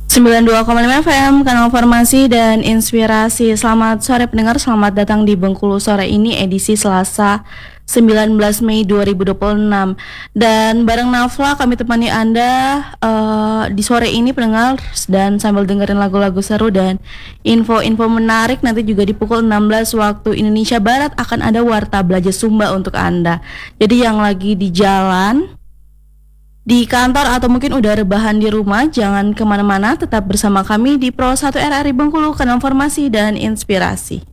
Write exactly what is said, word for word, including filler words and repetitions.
sembilan puluh dua koma lima F M, kanal Formasi dan Inspirasi. Selamat sore pendengar, selamat datang di Bengkulu sore ini edisi Selasa sembilan belas Mei dua ribu dua puluh enam. Dan bareng Nafla kami temani Anda uh, di sore ini pendengar, dan sambil dengerin lagu-lagu seru dan info-info menarik. Nanti juga di pukul enam belas waktu Indonesia Barat akan ada Warta Belajar Sumba untuk Anda. Jadi yang lagi di jalan, di kantor, atau mungkin udah rebahan di rumah, jangan kemana-mana, tetap bersama kami di Pro satu R R I Bengkulu, kanal Formasi dan Inspirasi.